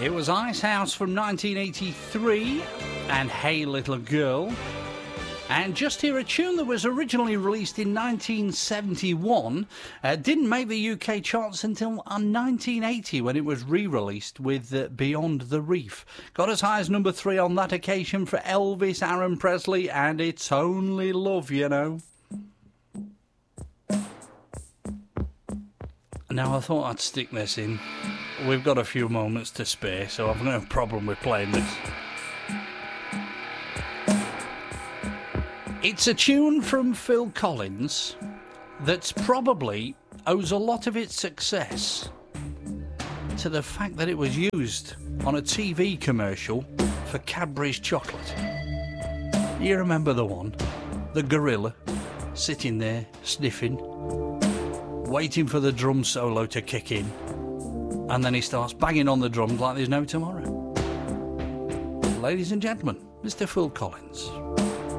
It was Ice House from 1983 and Hey Little Girl. And just here, a tune that was originally released in 1971 didn't make the UK charts until 1980 when it was re-released with Beyond the Reef. Got as high as number 3 on that occasion for Elvis Aaron Presley, and It's Only Love, you know. Now, I thought I'd stick this in. We've got a few moments to spare, so I've no problem with playing this. It's a tune from Phil Collins that's probably owes a lot of its success to the fact that it was used on a TV commercial for Cadbury's chocolate. You remember the one? The gorilla sitting there sniffing, waiting for the drum solo to kick in, and then he starts banging on the drums like there's no tomorrow. Ladies and gentlemen, Mr. Phil Collins.